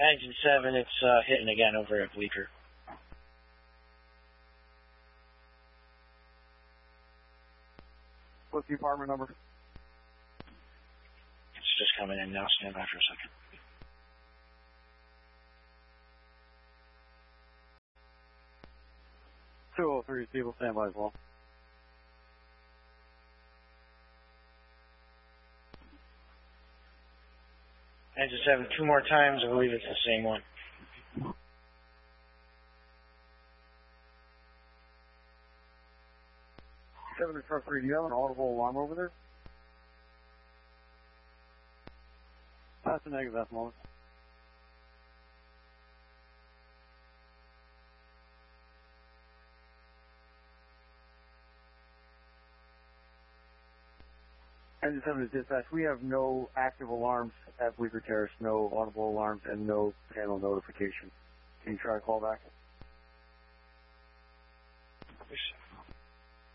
Engine 7, it's hitting again over at Bleecker. What's the apartment number? It's just coming in now. Stand by for a second. Three people stand by as well. Engine 7, 2 more times. I believe it's the same one. Seven to truck 3, do you have an audible alarm over there? That's a negative at the moment. Engine 7 is dispatch. We have no active alarms at Bleecker Terrace, no audible alarms, and no panel notification. Can you try to call back?